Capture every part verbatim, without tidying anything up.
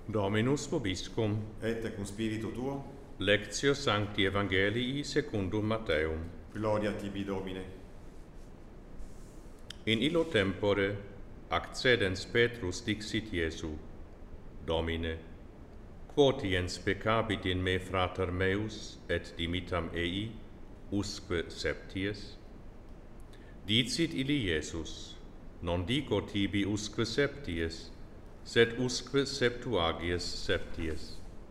Dominus vobiscum. Et cum spiritu tuo. Lectio Sancti Evangelii secundum Matteum. Gloria tibi, Domine. In illo tempore accedens Petrus dixit Iesu: Domine, quotiens peccabit in me frater meus et dimittam ei, usque septies? Dicit illi Iesus: non dico tibi usque septies, sed usque septuagies septies.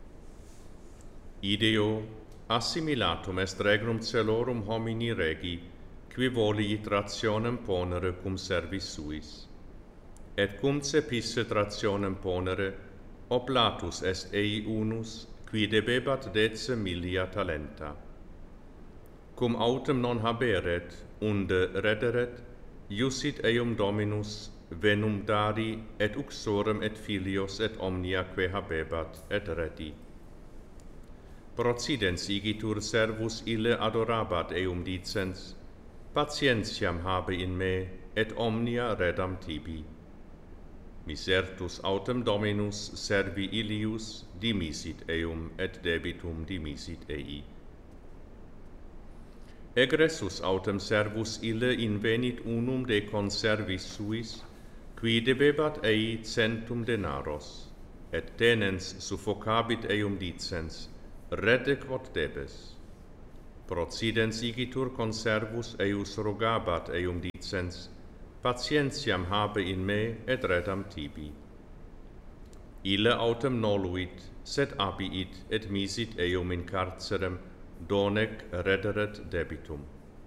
Ideo assimilatum est regnum celorum homini regi, qui voliit rationem ponere cum servis suis. Et cum cepisset rationem ponere, oblatus est ei unus, qui debebat dece milia talenta. Cum autem non haberet, unde rederet, iusit eum Dominus venum dari, et uxorem et filios et omnia que habebat, et redi. Procidens igitur servus ille adorabat eum dicens: patientiam habe in me, et omnia redam tibi. Misertus autem Dominus servi illius dimisit eum, et debitum dimisit ei. Egressus autem servus ille invenit unum de conservis suis, qui debebat ei centum denaros, et tenens suffocabit eum dicens: rede quod debes. Procidens igitur conservus eius rogabat eum dicens: patientiam habe in me, et redam tibi. Ille autem noluit, sed abiit, et misit eum in carcerem, donec rederet debitum.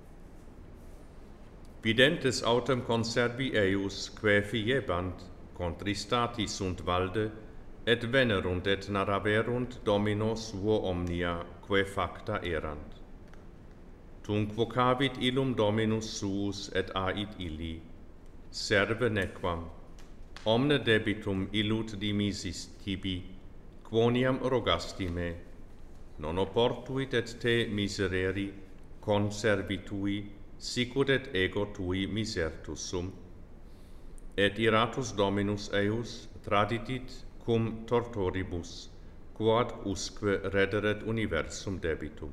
Videntes autem conservi eius, quae fiebant, contristati sunt valde, et venerunt et naraverunt Domino suo omnia, quae facta erant. Tunc vocavit illum Dominus suus, et ait illi: serve nequam, omne debitum illut dimisis tibi, quoniam rogasti me, non oportuit et te misereri, conservi tui, sicut et ego tui misertus sum. Et iratus Dominus eius traditit cum tortoribus, quod usque rederet universum debitum.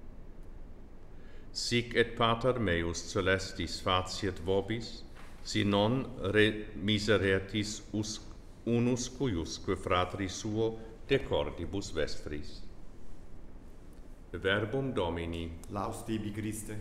Sic et Pater meus celestis faciet vobis, si non re miseretis us, unus cuiusque fratri suo de cordibus vestris. Verbum Domini. Laus tibi, Christe.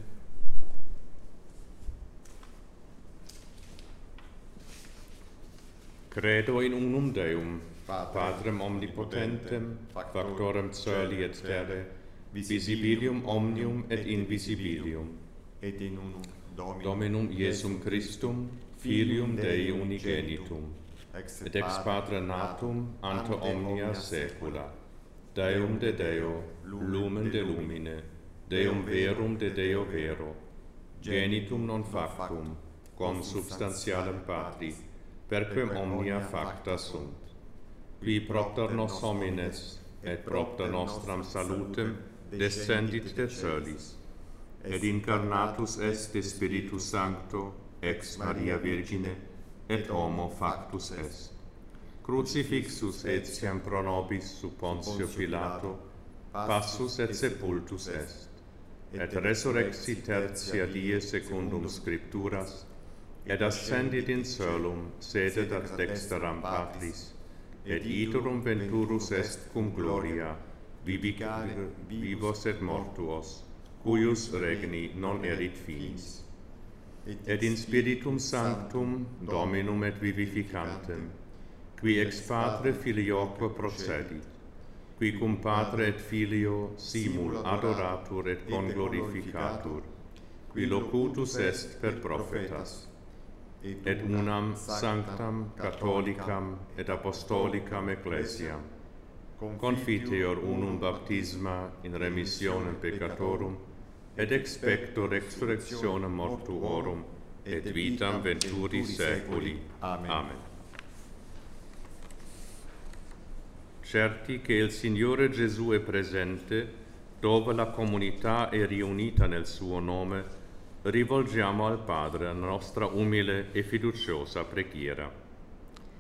Credo in unum Deum, Patrem omnipotentem, factorem coeli et terrae, visibilium omnium et invisibilium, et in unum Dominum, Dominum Iesum Christum, Filium Dei unigenitum, et ex Patre natum ante omnia saecula, Deum de Deo, lumen de lumine, Deum verum de Deo vero, genitum non factum, consubstantialem Patri, perquem omnia facta sunt, qui propter nos homines, et propter nostram salutem, descendit de celis, et incarnatus est de Spiritus Sancto, ex Maria Virgine, et homo factus est. Crucifixus etiam pro nobis sub Pontio Pilato, passus et sepultus est, et resurrexit tertia die secundum Scripturas, et ascendit in caelum, sedet ad dexteram Patris, et iterum venturus est cum gloria, vivicare vivos et mortuos, cuius regni non erit finis. Et in Spiritum Sanctum, Dominum et vivificantem, qui ex Patre Filioque procedit, qui cum Patre et Filio simul adoratur et conglorificatur, qui locutus est per prophetas, et unam sanctam catholicam et apostolicam ecclesiam, confiteor unum baptisma in remissionem peccatorum, et expecto resurrectionem mortuorum, et vitam venturi saeculi. Amen. Amen. Certi che il Signore Gesù è presente, dove la comunità è riunita nel suo nome, rivolgiamo al Padre la nostra umile e fiduciosa preghiera.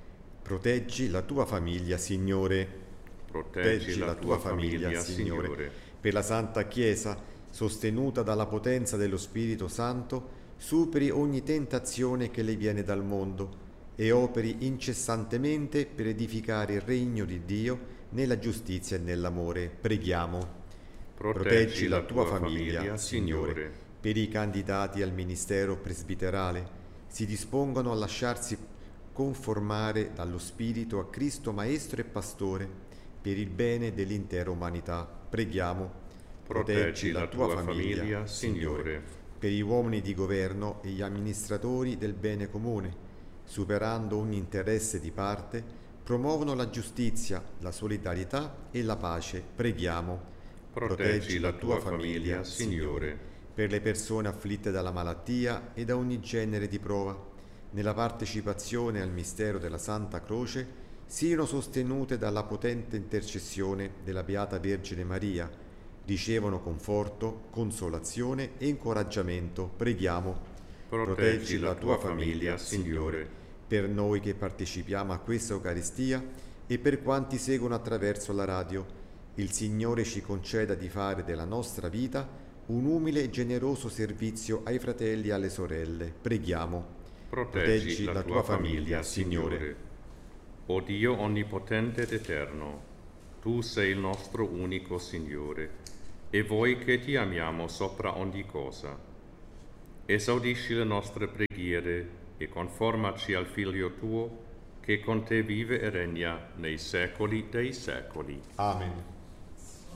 Proteggi la tua famiglia, Signore. Proteggi la tua famiglia, Signore. Per la Santa Chiesa, sostenuta dalla potenza dello Spirito Santo, superi ogni tentazione che le viene dal mondo e operi incessantemente per edificare il regno di Dio nella giustizia e nell'amore. Preghiamo. Proteggi la tua famiglia, Signore. Per i candidati al ministero presbiterale, si dispongono a lasciarsi conformare dallo Spirito a Cristo Maestro e Pastore per il bene dell'intera umanità. Preghiamo. Proteggi la tua famiglia, Signore. Per gli uomini di governo e gli amministratori del bene comune, superando ogni interesse di parte, promuovono la giustizia, la solidarietà e la pace. Preghiamo. Proteggi la tua famiglia, Signore. Per le persone afflitte dalla malattia e da ogni genere di prova, nella partecipazione al mistero della Santa Croce, siano sostenute dalla potente intercessione della Beata Vergine Maria, ricevono conforto, consolazione e incoraggiamento. Preghiamo. Proteggi la tua famiglia, Signore. Per noi che partecipiamo a questa Eucaristia e per quanti seguono attraverso la radio, il Signore ci conceda di fare della nostra vita un umile e generoso servizio ai fratelli e alle sorelle. Preghiamo. Proteggi la tua famiglia, Signore. O Dio onnipotente ed eterno, Tu sei il nostro unico Signore, e voi che ti amiamo sopra ogni cosa, esaudisci le nostre preghiere e conformaci al Figlio Tuo, che con te vive e regna nei secoli dei secoli. Amen.